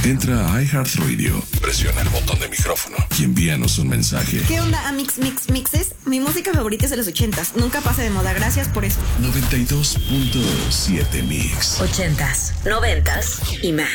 Entra a iHeartRadio, presiona el botón de micrófono y envíanos un mensaje. ¿Qué onda, Mixes? Mi música favorita es de los 80s. Nunca pasa de moda. Gracias por eso. 92.7 Mix. 80s, 90s y más.